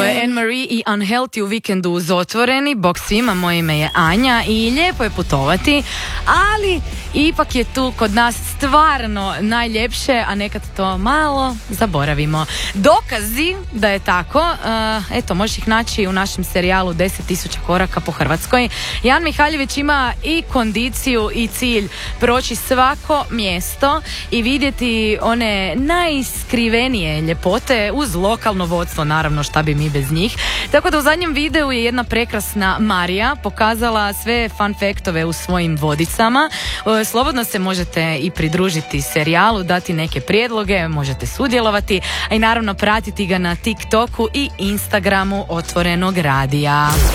je Anne-Marie i Unhealthy u vikendu uz Otvoreni. Bog svima, moje ime je Anja i lijepo je putovati, ali ipak je tu kod nas stvarno najljepše, a nekad to malo zaboravimo. Dokazi da je tako, eto, možeš ih naći u našem serijalu 10.000 koraka po Hrvatskoj. Jan Mihaljević ima i kondiciju i cilj proći svako mjesto i vidjeti one najskrivenije ljepote uz lokalno vodstvo, naravno, šta bi mi bez njih. Tako da u zadnjem videu je jedna prekrasna Marija pokazala sve fun faktove u svojim vodicama. Slobodno se možete i pridružiti serijalu, dati neke prijedloge, možete sudjelovati, a i naravno pratiti ga na TikToku i Instagramu Otvorenog radija.